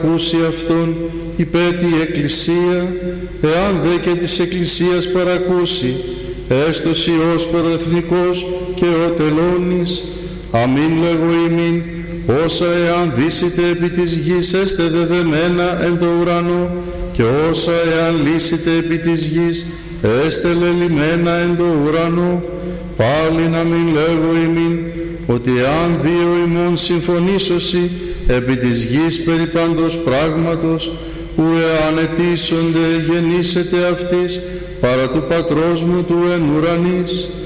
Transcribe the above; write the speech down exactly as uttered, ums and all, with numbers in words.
ακούσει αυτόν υπέτη η Εκκλησία, εάν δε και της Εκκλησίας παρακούσει, έστος Υιός προεθνικός και ο τελώνης, αμήν λέγω ημίν, όσα εάν δύσετε επί της γης έστε δεδεμένα εν το ουρανό, και όσα εάν λύσετε επί της γης έστε λελιμένα εν το ουρανό. Πάλι να μην λέγω ημίν, ότι εάν δύο ημών συμφωνήσωσι επί της γης περί παντός πράγματος, ου εάν αιτήσονται γεννήσετε αυτής παρά του Πατρός μου του εν ουρανής.